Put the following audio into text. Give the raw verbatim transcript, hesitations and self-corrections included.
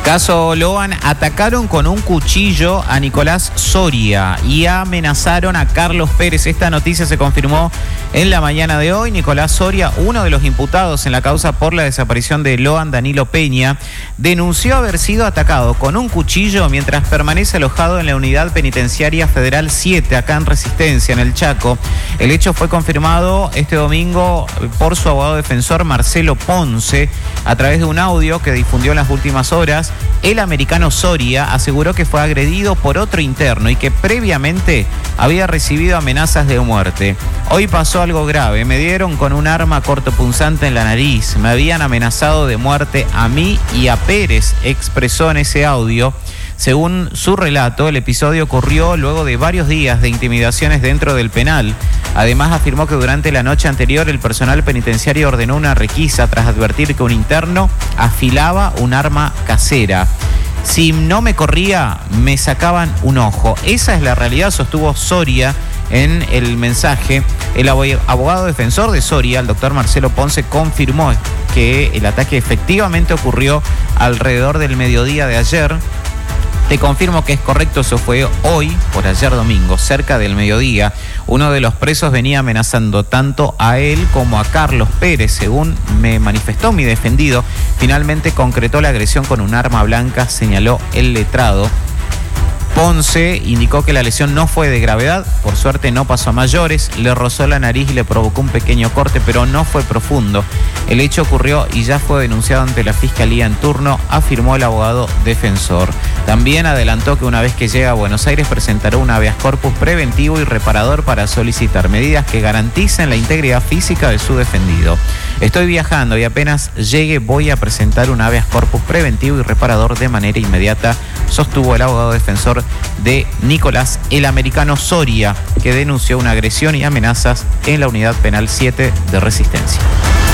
Caso Loan, atacaron con un cuchillo a Nicolás Soria y amenazaron a Carlos Pérez. Esta noticia se confirmó en la mañana de hoy. Nicolás Soria, uno de los imputados en la causa por la desaparición de Loan Danilo Peña, denunció haber sido atacado con un cuchillo mientras permanece alojado en la Unidad Penitenciaria Federal siete, acá en Resistencia, en el Chaco. El hecho fue confirmado este domingo por su abogado defensor Marcelo Ponce a través de un audio que difundió en las últimas horas. El americano Soria aseguró que fue agredido por otro interno y que previamente había recibido amenazas de muerte. Hoy pasó algo grave, me dieron con un arma cortopunzante en la nariz, me habían amenazado de muerte a mí y a Pérez, expresó en ese audio. Según su relato, el episodio ocurrió luego de varios días de intimidaciones dentro del penal. Además, afirmó que durante la noche anterior el personal penitenciario ordenó una requisa tras advertir que un interno afilaba un arma casera. Si no me corría, me sacaban un ojo. Esa es la realidad, sostuvo Soria en el mensaje. El abogado defensor de Soria, el doctor Marcelo Ponce, confirmó que el ataque efectivamente ocurrió alrededor del mediodía de ayer. Te confirmo que es correcto, eso fue hoy, por ayer domingo, cerca del mediodía. Uno de los presos venía amenazando tanto a él como a Carlos Pérez, según me manifestó mi defendido. Finalmente concretó la agresión con un arma blanca, señaló el letrado. Ponce indicó que la lesión no fue de gravedad, por suerte no pasó a mayores, le rozó la nariz y le provocó un pequeño corte, pero no fue profundo. El hecho ocurrió y ya fue denunciado ante la Fiscalía en turno, afirmó el abogado defensor. También adelantó que una vez que llegue a Buenos Aires presentará un habeas corpus preventivo y reparador para solicitar medidas que garanticen la integridad física de su defendido. Estoy viajando y apenas llegue voy a presentar un habeas corpus preventivo y reparador de manera inmediata, sostuvo el abogado defensor de Nicolás, el americano Soria, que denunció una agresión y amenazas en la Unidad Penal siete de Resistencia.